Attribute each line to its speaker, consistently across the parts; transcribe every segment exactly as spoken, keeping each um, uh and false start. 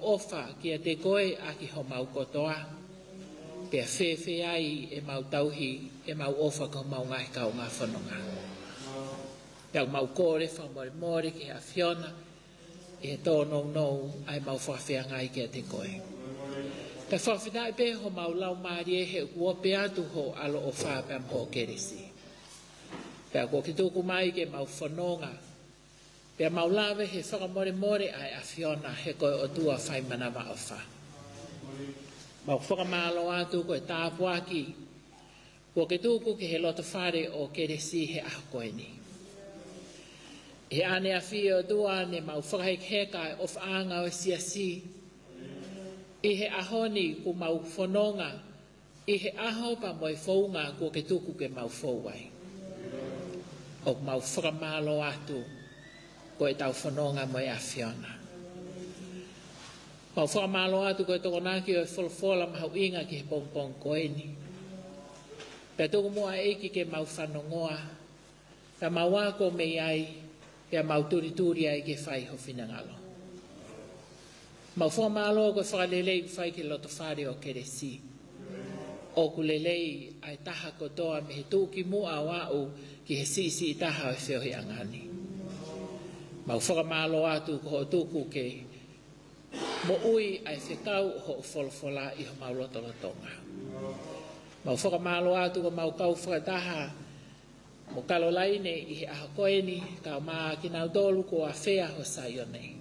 Speaker 1: ofa kia te koe a ki ho mau kotoa. Pea whewhe ai e mau tauhi e mau ofa ko mau ngai kau ngā whanonga. Pea mau kore wha more more ki a Fiona e tō nou nou ai mau whawhea ngai kia te koe. Pea whawhina i pe ho mau lau maari e he ua pe atu ho alo o whapea mho keresi. Pea ko ki tōku mai ke mau whanonga. Pea mau lawe he whakamore more ai a Fiona he koe o tua whai manawa o wha. Mau whakamalo atu koe tāpuaki. Ko ke tūku ke he loto whare o keresi he aho koe ni. He ane a whio tua ne mau whakahek heka o whaanga o siasi. I he ahoni ku mau whanonga. I he aho pa moi whaunga ko ke tūku ke mau whauai. O mau whakamalo atu ko e tau whanonga mo e a Fiona. Mau whakamalo atu ko e toko naki o e wholofola mahau inga ki he pongpong koe ni. Pea toko mua eiki ke mau whanongoa. Pea mau ako me ai, pea mau turituri ai ke whai ho whinangalo. Mau whakamalo ko e whakalelei whai ke loto whare o keresi. O ku lelei ai taha kotoa me he tūki mua wau ki he sisi taha o e whiohi angani. Mau whakamalo atu ko ho tūku ke mo ui ai whekau ho wholofola i ho mau lotolotonga. Mau whakamalo atu ko mau kau whakataha mo kalolaine i he aha koeni ka maa ki nau tolu ko a whea ho Saione.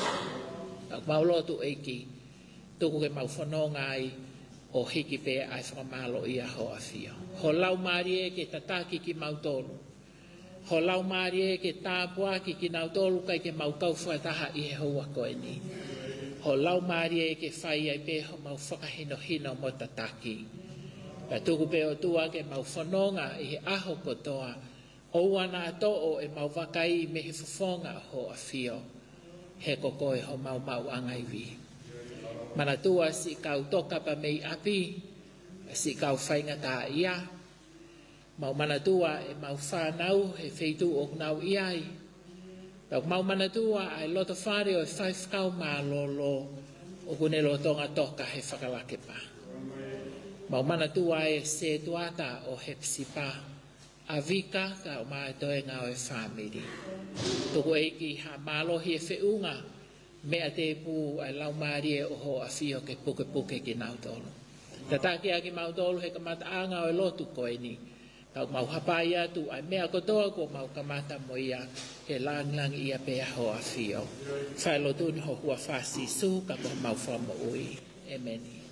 Speaker 1: Mau lotu eiki tuku ke mau whanonga ai o hiki pea ai whakamalo i a ho a whio. Ho lau maari e ke tataki ki mau tolu. Ho lau maari e ke tāpuaki ki nau tolu kai ke mau kau whakataha i he hoa koe ni. Ho lau maari e ke whai ai pe ho mau whakahino hino mo tataki. Ka tuku pe o tua ke mau whanonga i he aho kotoa. O wana atoo e mau wakai me he whafonga ho a whio. He kokoe ho mau mau angaiwi. Mana tua si kau toka pa mei api. Si kau whainga tā ia. Mau mana tua e mau whanau he wheitu o nau iai. Tau mau mana tua ai loto whare o e whaifkau mā lolo o kune lotonga toka he whakalake pa. Mau mana tua e se tuata o hepsipa. A vika ka o mai toe ngā o e whamiri. Toko eiki ha mālohi e whiunga mea te pū ai lau maari e oho a whio ke puke puke ki nau tolu. Tataki a ki mau tolu he kamata anga o e lotu koe ni. Tau mau hapai atu ai mea kotoa ko mau kamata mo ia he lang ia pea ho a whio. Whai lotu ni ho hua whasi su ka ko mau whamo ui. Amen.